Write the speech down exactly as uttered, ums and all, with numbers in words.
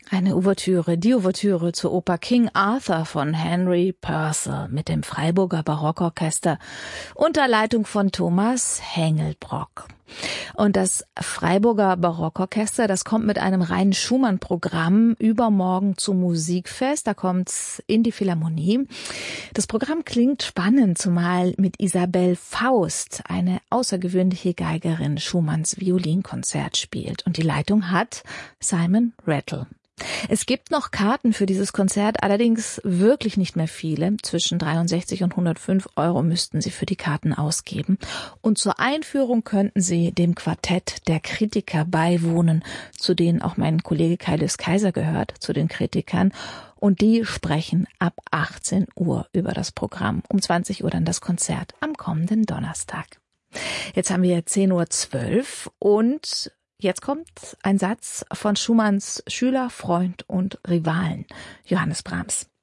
Eine Ouvertüre, die Ouvertüre zur Oper King Arthur von Henry Purcell mit dem Freiburger Barockorchester unter Leitung von Thomas Hengelbrock. Und das Freiburger Barockorchester, das kommt mit einem reinen Schumann-Programm übermorgen zum Musikfest. Da kommt's in die Philharmonie. Das Programm klingt spannend, zumal mit Isabel Faust, eine außergewöhnliche Geigerin, Schumanns Violinkonzert spielt. Und die Leitung hat Simon Rattle. Es gibt noch Karten für dieses Konzert, allerdings wirklich nicht mehr viele. Zwischen dreiundsechzig und hundertfünf Euro müssten Sie für die Karten ausgeben. Und zur Einführung könnten Sie dem Quartett der Kritiker beiwohnen, zu denen auch mein Kollege Kai Lös Kaiser gehört, zu den Kritikern. Und die sprechen ab achtzehn Uhr über das Programm. Um zwanzig Uhr dann das Konzert am kommenden Donnerstag. Jetzt haben wir zehn Uhr zwölf und jetzt kommt ein Satz von Schumanns Schüler, Freund und Rivalen, Johannes Brahms.